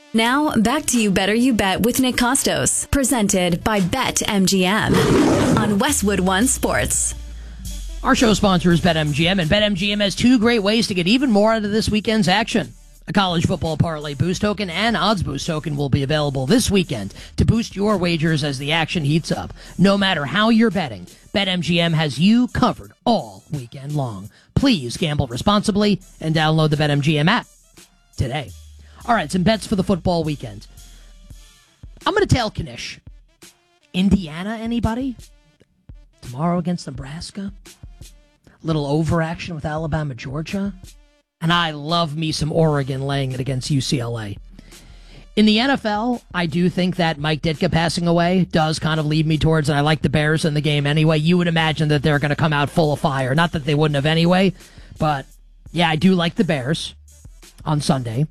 Now, back to You Better You Bet with Nick Costos, presented by BetMGM on Westwood One Sports. Our show sponsor is BetMGM, and BetMGM has two great ways to get even more out of this weekend's action. A college football parlay boost token and odds boost token will be available this weekend to boost your wagers as the action heats up. No matter how you're betting, BetMGM has you covered all weekend long. Please gamble responsibly and download the BetMGM app today. All right, some bets for the football weekend. I'm going to tail Knish. Indiana, anybody? Tomorrow against Nebraska? Little overaction with Alabama, Georgia? And I love me some Oregon laying it against UCLA. In the NFL, I do think that Mike Ditka passing away does kind of lead me towards, and I like the Bears in the game anyway. You would imagine that they're going to come out full of fire. Not that they wouldn't have anyway, but yeah, I do like the Bears on Sunday.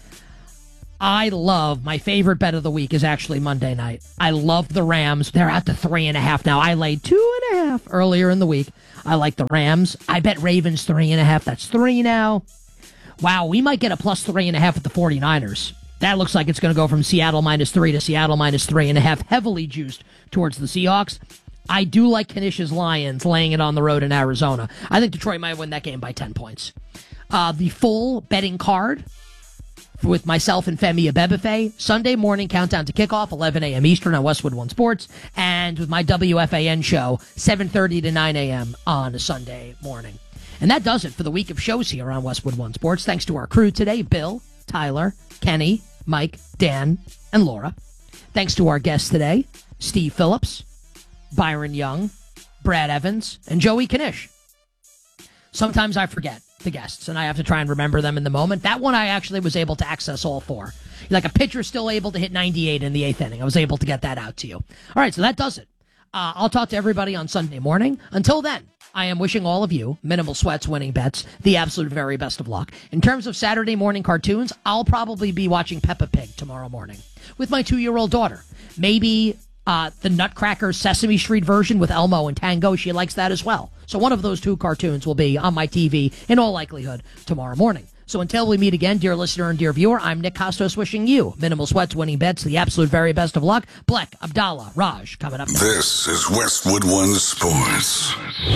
I love, my favorite bet of the week is actually Monday night. I love the Rams. They're at the 3.5 now. I laid 2.5 earlier in the week. I like the Rams. I bet Ravens 3.5. That's 3 now. Wow, we might get a plus 3.5 with the 49ers. That looks like it's going to go from Seattle -3 to Seattle -3.5, heavily juiced towards the Seahawks. I do like Knish's Lions laying it on the road in Arizona. I think Detroit might win that game by 10 points. The full betting card with myself and Femi Abebefe, Sunday morning countdown to kickoff, 11 a.m. Eastern on Westwood One Sports, and with my WFAN show, 7:30 to 9 a.m. on a Sunday morning. And that does it for the week of shows here on Westwood One Sports. Thanks to our crew today, Bill, Tyler, Kenny, Mike, Dan, and Laura. Thanks to our guests today, Steve Phillips, Byron Young, Brad Evans, and Joey Knish. Sometimes I forget the guests, and I have to try and remember them in the moment. That one I actually was able to access all four. Like a pitcher still able to hit 98 in the 8th inning. I was able to get that out to you. All right, so that does it. I'll talk to everybody on Sunday morning. Until then, I am wishing all of you, minimal sweats, winning bets, the absolute very best of luck. In terms of Saturday morning cartoons, I'll probably be watching Peppa Pig tomorrow morning with my 2-year-old daughter. Maybe the Nutcracker Sesame Street version with Elmo and Tango. She likes that as well. So one of those two cartoons will be on my TV in all likelihood tomorrow morning. So until we meet again, dear listener and dear viewer, I'm Nick Costos wishing you minimal sweats, winning bets, the absolute very best of luck. Bleck, Abdallah, Raj coming up next. This is Westwood One Sports.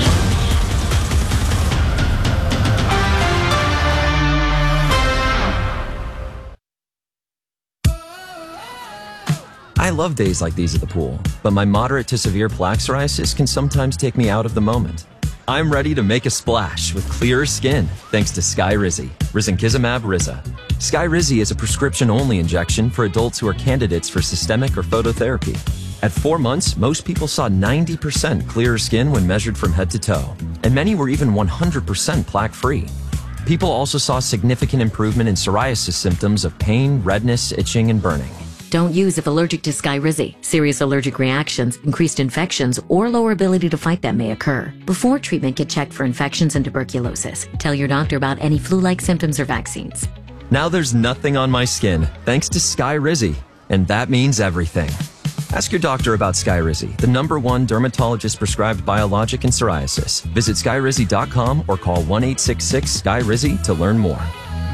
I love days like these at the pool, but my moderate to severe plaque psoriasis can sometimes take me out of the moment. I'm ready to make a splash with clearer skin thanks to Skyrizi, Risankizumab Riza. Skyrizi is a prescription-only injection for adults who are candidates for systemic or phototherapy. At 4 months, most people saw 90% clearer skin when measured from head to toe, and many were even 100% plaque-free. People also saw significant improvement in psoriasis symptoms of pain, redness, itching, and burning. Don't use if allergic to Skyrizi. Serious allergic reactions, increased infections, or lower ability to fight them may occur. Before treatment, get checked for infections and tuberculosis. Tell your doctor about any flu-like symptoms or vaccines. Now there's nothing on my skin thanks to Skyrizi, and that means everything. Ask your doctor about Skyrizi, the #1 dermatologist-prescribed biologic in psoriasis. Visit Skyrizi.com or call 1-866-SKYRIZI to learn more.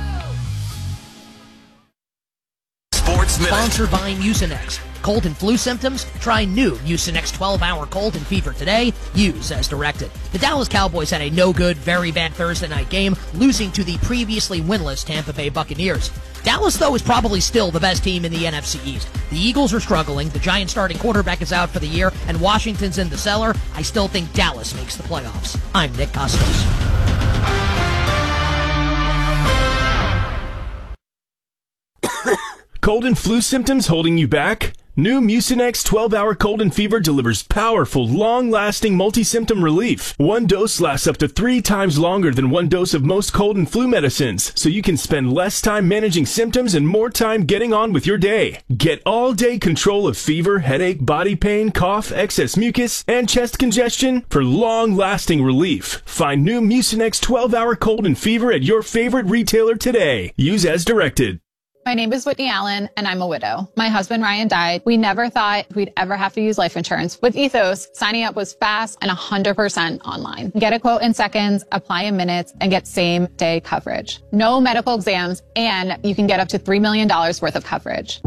Sponsored by Mucinex. Cold and flu symptoms? Try new Mucinex 12-hour cold and fever today. Use as directed. The Dallas Cowboys had a no-good, very bad Thursday night game, losing to the previously winless Tampa Bay Buccaneers. Dallas, though, is probably still the best team in the NFC East. The Eagles are struggling, the Giants starting quarterback is out for the year, and Washington's in the cellar. I still think Dallas makes the playoffs. I'm Nick Costos. Cold and flu symptoms holding you back? New Mucinex 12-hour cold and fever delivers powerful, long-lasting multi-symptom relief. One dose lasts up to 3 times longer than one dose of most cold and flu medicines, so you can spend less time managing symptoms and more time getting on with your day. Get all-day control of fever, headache, body pain, cough, excess mucus, and chest congestion for long-lasting relief. Find new Mucinex 12-hour cold and fever at your favorite retailer today. Use as directed. My name is Whitney Allen, and I'm a widow. My husband, Ryan, died. We never thought we'd ever have to use life insurance. With Ethos, signing up was fast and 100% online. Get a quote in seconds, apply in minutes, and get same-day coverage. No medical exams, and you can get up to $3 million worth of coverage.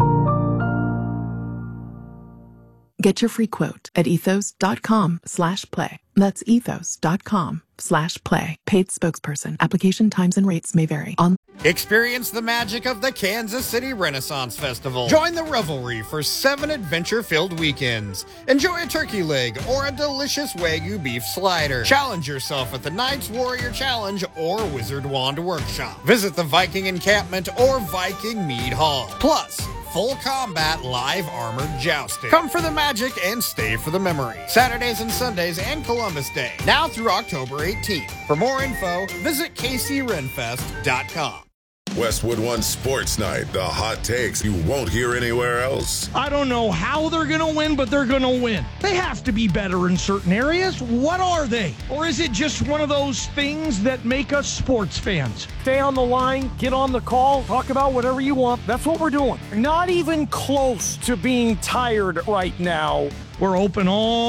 Get your free quote at ethos.com/play. That's ethos.com/play. Paid spokesperson. Application times and rates may vary. Experience the magic of the Kansas City Renaissance Festival. Join the revelry for 7 adventure-filled weekends. Enjoy a turkey leg or a delicious Wagyu beef slider. Challenge yourself at the Knights Warrior Challenge or Wizard Wand Workshop. Visit the Viking Encampment or Viking Mead Hall. Plus, full combat live armored jousting. Come for the magic and stay for the memory. Saturdays and Sundays and Columbus Day. Now through October 18th. For more info, visit kcrenfest.com. Westwood One Sports Night. The hot takes you won't hear anywhere else. I don't know how they're going to win, but they're going to win. They have to be better in certain areas. What are they? Or is it just one of those things that make us sports fans? Stay on the line, get on the call, talk about whatever you want. That's what we're doing. Not even close to being tired right now. We're open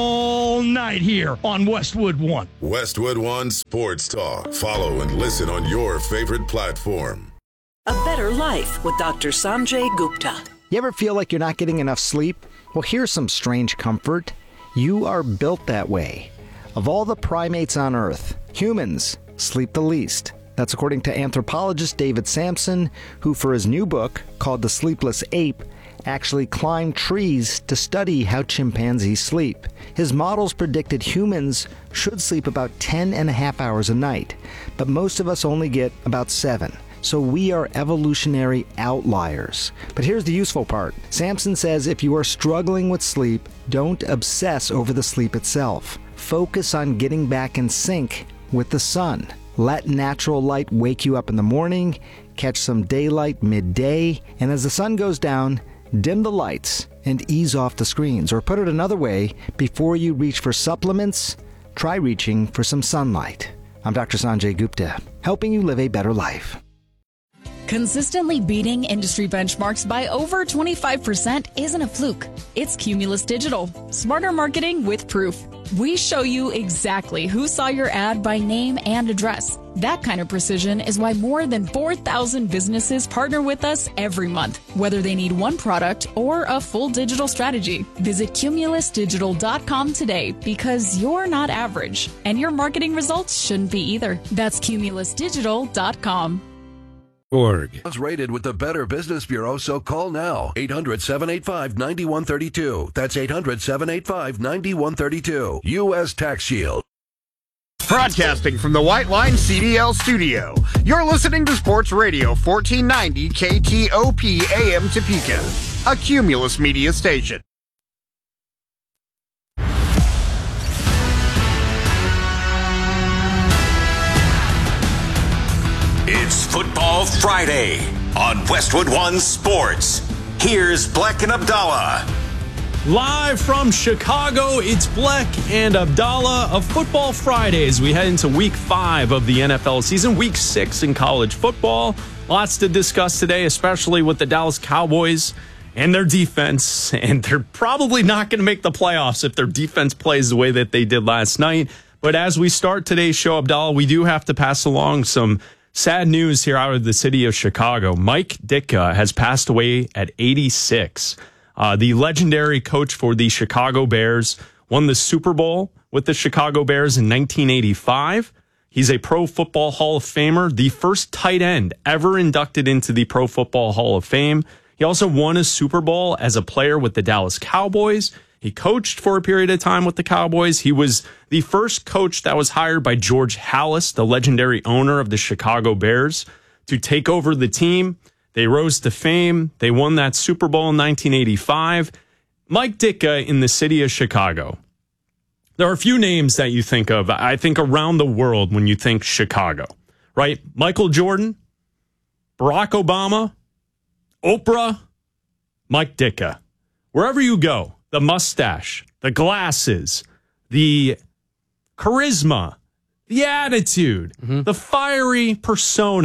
all night here on Westwood One. Westwood One Sports Talk. Follow and listen on your favorite platform. A better life with Dr. Sanjay Gupta. You ever feel like you're not getting enough sleep? Well, here's some strange comfort. You are built that way. Of all the primates on Earth, humans sleep the least. That's according to anthropologist David Sampson, who for his new book, called The Sleepless Ape, actually climbed trees to study how chimpanzees sleep. His models predicted humans should sleep about 10.5 hours a night, but most of us only get about 7. So we are evolutionary outliers. But here's the useful part. Sampson says if you are struggling with sleep, don't obsess over the sleep itself. Focus on getting back in sync with the sun. Let natural light wake you up in the morning, catch some daylight midday, and as the sun goes down, dim the lights and ease off the screens. Or put it another way, before you reach for supplements, try reaching for some sunlight. I'm Dr. Sanjay Gupta, helping you live a better life. Consistently beating industry benchmarks by over 25% isn't a fluke. It's Cumulus Digital. Smarter marketing with proof. We show you exactly who saw your ad by name and address. That kind of precision is why more than 4,000 businesses partner with us every month, whether they need one product or a full digital strategy. Visit cumulusdigital.com today because you're not average, and your marketing results shouldn't be either. That's cumulusdigital.com. Was rated with the Better Business Bureau, so call now. 800-785-9132. That's 800-785-9132. U.S. Tax Shield. Broadcasting from the White Line CDL studio. You're listening to Sports Radio 1490 KTOP AM Topeka, a Cumulus media station. It's Football Friday on Westwood One Sports. Here's Bleck and Abdallah. Live from Chicago, it's Bleck and Abdallah of Football Fridays. We head into week 5 of the NFL season, week 6 in college football. Lots to discuss today, especially with the Dallas Cowboys and their defense. And they're probably not going to make the playoffs if their defense plays the way that they did last night. But as we start today's show, Abdallah, we do have to pass along some sad news here out of the city of Chicago. Mike Ditka has passed away at 86. The legendary coach for the Chicago Bears won the Super Bowl with the Chicago Bears in 1985. He's a Pro Football Hall of Famer, the first tight end ever inducted into the Pro Football Hall of Fame. He also won a Super Bowl as a player with the Dallas Cowboys. He coached for a period of time with the Cowboys. He was the first coach that was hired by George Halas, the legendary owner of the Chicago Bears, to take over the team. They rose to fame. They won that Super Bowl in 1985. Mike Ditka in the city of Chicago. There are a few names that you think of, I think, around the world when you think Chicago, right? Michael Jordan, Barack Obama, Oprah, Mike Ditka. Wherever you go, the mustache, the glasses, the charisma, the attitude, the fiery persona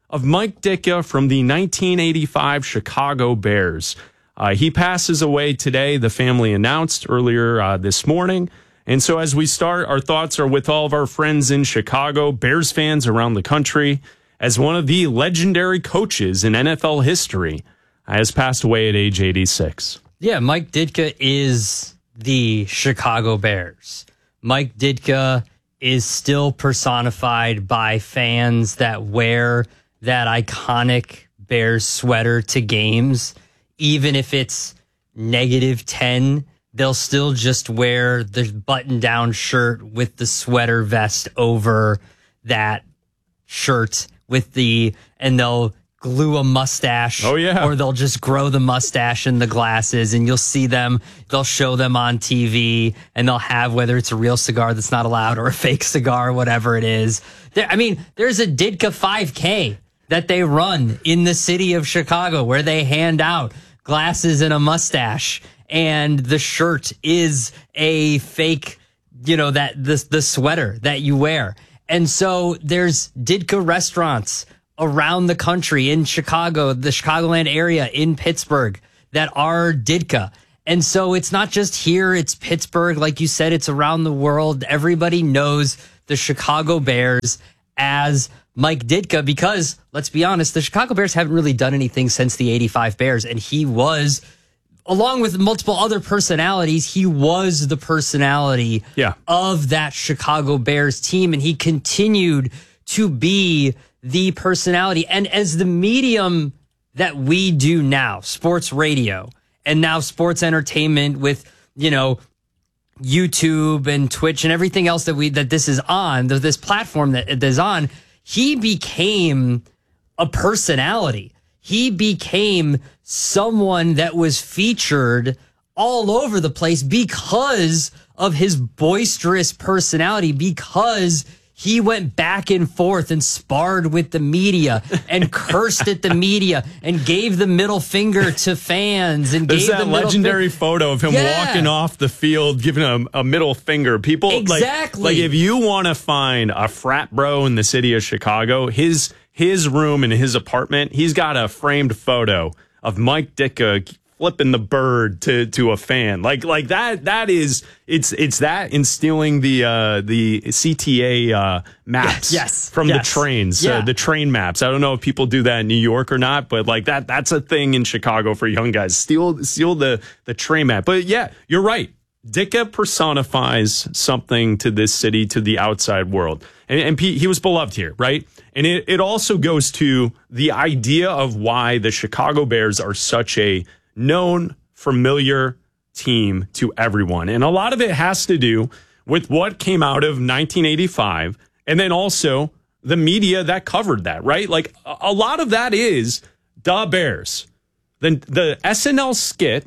of Mike Ditka from the 1985 Chicago Bears. He passes away today, the family announced earlier this morning. And so as we start, our thoughts are with all of our friends in Chicago, Bears fans around the country, as one of the legendary coaches in NFL history has passed away at age 86. Yeah, Mike Ditka is the Chicago Bears. Mike Ditka is still personified by fans that wear that iconic Bears sweater to games. Even if it's -10, they'll still just wear the button-down shirt with the sweater vest over that shirt and they'll glue a mustache. Oh, yeah. Or they'll just grow the mustache and the glasses, and you'll see them. They'll show them on TV, and they'll have, whether it's a real cigar that's not allowed or a fake cigar, whatever it is. There's a Ditka 5K that they run in the city of Chicago where they hand out glasses and a mustache, and the shirt is a fake, the sweater that you wear. And so there's Ditka restaurants around the country, in Chicago, the Chicagoland area, in Pittsburgh, that are Ditka. And so it's not just here, it's Pittsburgh. Like you said, it's around the world. Everybody knows the Chicago Bears as Mike Ditka because, let's be honest, the Chicago Bears haven't really done anything since the 85 Bears. And he was, along with multiple other personalities, he was the personality of that Chicago Bears team. And he continued to be the personality. And as the medium that we do now, sports radio, and now sports entertainment with, YouTube and Twitch and everything else that this is on, this platform that it is on, he became a personality. He became someone that was featured all over the place because of his boisterous personality, because he went back and forth and sparred with the media and cursed at the media and gave the middle finger to fans. And there's that legendary photo of him walking off the field, giving a middle finger. People, like if you want to find a frat bro in the city of Chicago, his room in his apartment, he's got a framed photo of Mike Ditka flipping the bird to a fan. Like that is it's that instilling the CTA maps from the trains, the train maps. I don't know if people do that in New York or not, but like that's a thing in Chicago for young guys. Steal the train map. But yeah, you're right. Ditka personifies something to this city, to the outside world. And he was beloved here, right? And it also goes to the idea of why the Chicago Bears are such a known, familiar team to everyone. And a lot of it has to do with what came out of 1985 and then also the media that covered that, right? Like a lot of that is the Bears. The SNL skit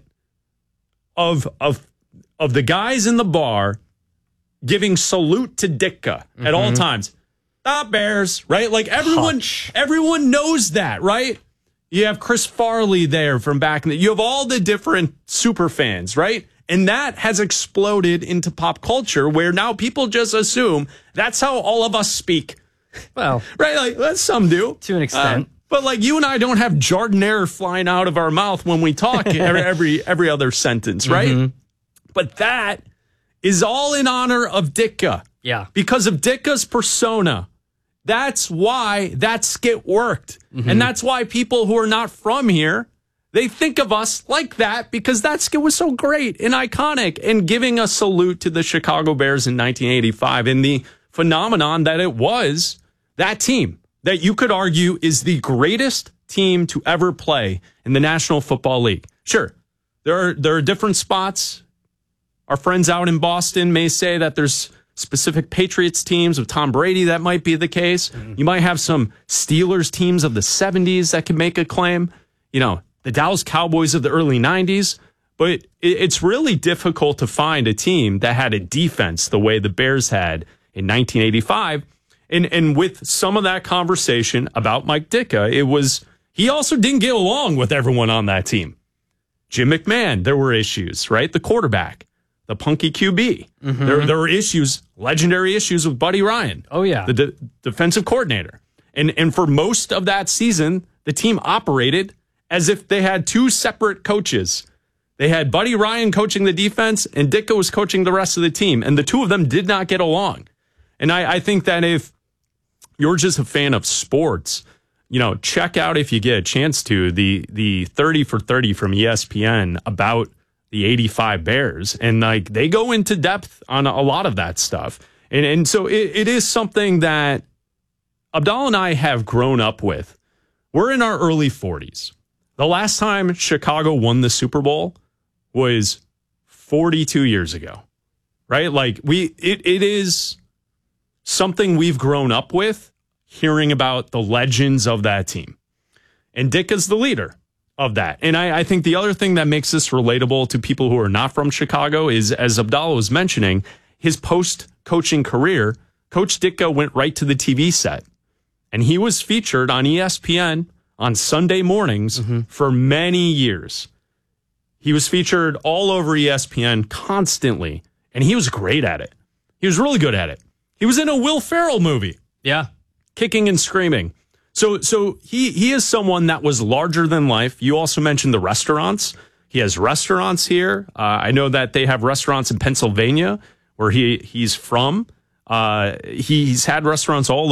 of the guys in the bar giving salute to Ditka at all times. The Bears, right? Like everyone knows that, right? You have Chris Farley there from back in the... You have all the different super fans, right? And that has exploded into pop culture where now people just assume that's how all of us speak. Well... right? Like, that's some do. To an extent. But like you and I don't have Jardiniere flying out of our mouth when we talk every other sentence, right? But that is all in honor of Ditka. Yeah. Because of Ditka's persona. That's why that skit worked. And that's why people who are not from here, they think of us like that because that skit was so great and iconic and giving a salute to the Chicago Bears in 1985 and the phenomenon that it was that team that you could argue is the greatest team to ever play in the National Football League. Sure, there are different spots. Our friends out in Boston may say that there's specific Patriots teams with Tom Brady, that might be the case. You might have some Steelers teams of the 70s that can make a claim. The Dallas Cowboys of the early 90s. But it's really difficult to find a team that had a defense the way the Bears had in 1985. And with some of that conversation about Mike Ditka, he also didn't get along with everyone on that team. Jim McMahon, there were issues, right? The quarterback. The punky QB. There were issues, legendary issues with Buddy Ryan. Oh, yeah. The defensive coordinator. And for most of that season, the team operated as if they had two separate coaches. They had Buddy Ryan coaching the defense and Ditka was coaching the rest of the team. And the two of them did not get along. And I think that if you're just a fan of sports, check out, if you get a chance to, the 30 for 30 from ESPN about the 85 Bears. And they go into depth on a lot of that stuff. And so it is something that Abdallah and I have grown up with. We're in our early 40s. The last time Chicago won the Super Bowl was 42 years ago, right? It is something we've grown up with, hearing about the legends of that team. And Ditka's the leader of that. And I think the other thing that makes this relatable to people who are not from Chicago is, as Abdallah was mentioning, his post-coaching career, Coach Ditka went right to the TV set. And he was featured on ESPN on Sunday mornings for many years. He was featured all over ESPN constantly, and he was great at it. He was really good at it. He was in a Will Ferrell movie. Yeah. Kicking and screaming. So he is someone that was larger than life. You also mentioned the restaurants. He has restaurants here. I know that they have restaurants in Pennsylvania where he's from. He's had restaurants all